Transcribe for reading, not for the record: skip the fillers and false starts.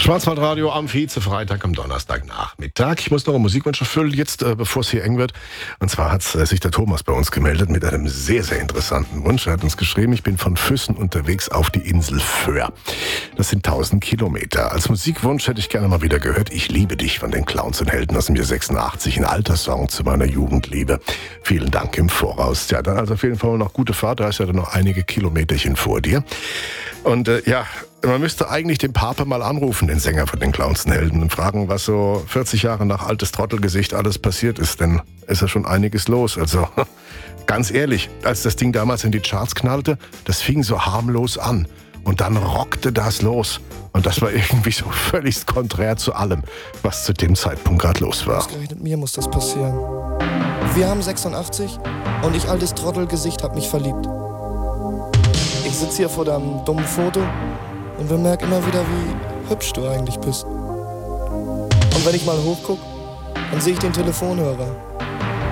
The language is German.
Schwarzwaldradio am Vize-Freitag am Donnerstagnachmittag. Ich muss noch einen Musikwunsch erfüllen, jetzt bevor es hier eng wird. Und zwar hat sich der Thomas bei uns gemeldet mit einem sehr, sehr interessanten Wunsch. Er hat uns geschrieben, ich bin von Füssen unterwegs auf die Insel Föhr. Das sind 1000 Kilometer. Als Musikwunsch hätte ich gerne mal wieder gehört, Ich liebe dich von den Clowns und Helden aus dem Jahr 86. Ein alter Song zu meiner Jugendliebe. Vielen Dank im Voraus. Ja, dann also auf jeden Fall noch gute Fahrt. Da ist ja dann noch einige Kilometerchen vor dir. Und man müsste eigentlich den Pape mal anrufen, den Sänger von den Clowns und Helden, und fragen, was so 40 Jahre nach altes Trottelgesicht alles passiert ist. Denn ist ja schon einiges los. Also ganz ehrlich, als das Ding damals in die Charts knallte, das fing so harmlos an. Und dann rockte das los. Und das war irgendwie so völlig konträr zu allem, was zu dem Zeitpunkt gerade los war. Ausgerechnet mir muss das passieren. Wir haben 86 und ich, altes Trottelgesicht, hab mich verliebt. Ich sitze hier vor deinem dummen Foto und bemerke immer wieder, wie hübsch du eigentlich bist. Und wenn ich mal hochguck, dann sehe ich den Telefonhörer.